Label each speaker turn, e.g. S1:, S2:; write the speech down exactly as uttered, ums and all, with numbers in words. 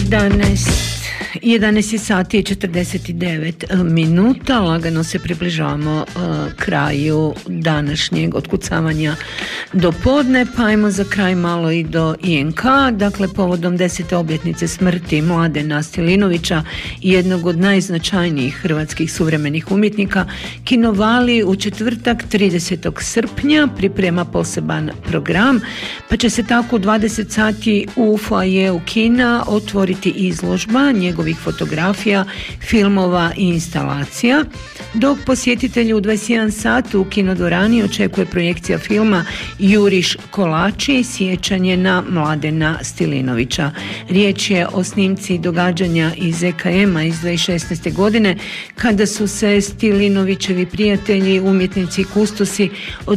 S1: jedanaest sati i četrdeset devet minuta, lagano se približavamo uh, kraju današnjeg otkucavanja do podne, pa ajmo za kraj malo i do I N K. Dakle, povodom desete obljetnice smrti Mladena Stilinovića, jednog od najznačajnijih hrvatskih suvremenih umjetnika, Kinovali u četvrtak tridesetog srpnja priprema poseban program, pa će se tako u dvadeset sati u foajeu kina otvoriti izložba njegovih fotografija, filmova i instalacija, dok posjetitelji u dvadeset jedan sat u kinodvorani očekuje projekcija filma Juriš Kolači, sjećanje na Mladena Stilinovića. Riječ je o snimci događanja iz E K M-a iz dvije tisuće šesnaeste. godine, kada su se Stilinovićevi prijatelji, umjetnici i kustosi